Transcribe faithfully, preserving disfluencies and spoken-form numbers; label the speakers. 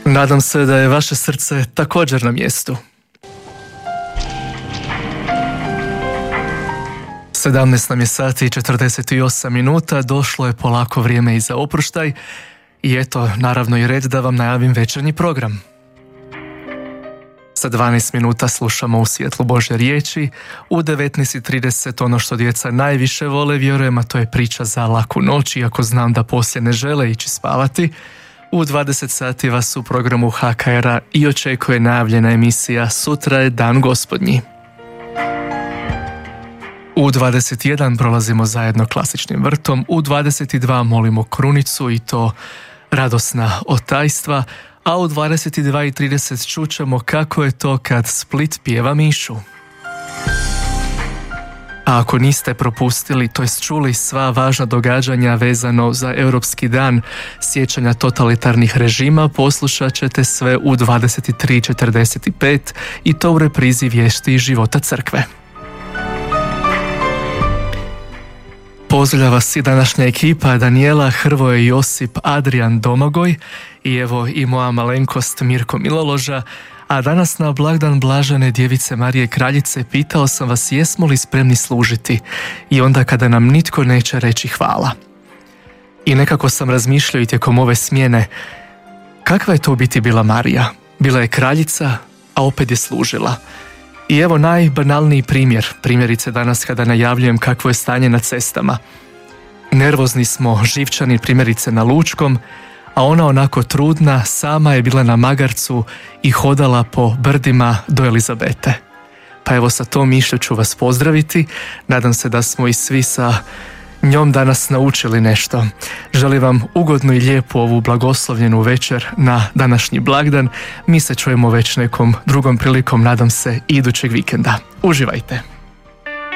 Speaker 1: Nadam se da je vaše srce također na mjestu. sedamnaest nam je sati i četrdeset osam minuta, došlo je polako vrijeme i za oproštaj i eto, naravno i red da vam najavim večernji program. Sa dvanaest minuta slušamo U svjetlu Božje riječi, u devetnaest i trideset ono što djeca najviše vole, vjerujem, a to je priča za laku noć, iako znam da poslije ne žele ići spavati. U dvadeset sati vas u programu H K R-a i očekuje najavljena emisija Sutra je dan gospodnji. U dvadeset jedan prolazimo zajedno klasičnim vrtom, u dvadeset dva molimo krunicu i to radosna otajstva, a u dvadeset dva i trideset čućemo kako je to kad Split pjeva mišu. A ako niste propustili, to jest čuli sva važna događanja vezano za Europski dan sjećanja totalitarnih režima, poslušat ćete sve u dvadeset tri i četrdeset pet i to u reprizi vijesti iz života crkve. Pozdravlja vas i današnja ekipa Danijela, Hrvoje, Josip, Adrian, Domagoj i evo i moja malenkost Mirko Miloloža. A danas na blagdan Blažene Djevice Marije Kraljice pitao sam vas jesmo li spremni služiti i onda kada nam nitko neće reći hvala. I nekako sam razmišljao i tijekom ove smjene, kakva je to u biti bila Marija? Bila je kraljica, a opet je služila. I evo najbanalniji primjer, primjerice danas kada najavljujem kakvo je stanje na cestama. Nervozni smo, živčani, primjerice na Lučkom, a ona onako trudna sama je bila na magarcu i hodala po brdima do Elizabete. Pa evo sa tom mišlju ću vas pozdraviti, nadam se da smo i svi sa njom danas naučili nešto. Želim vam ugodnu i lijepu ovu blagoslovljenu večer na današnji blagdan. Mi se čujemo već nekom drugom prilikom, nadam se, idućeg vikenda. Uživajte!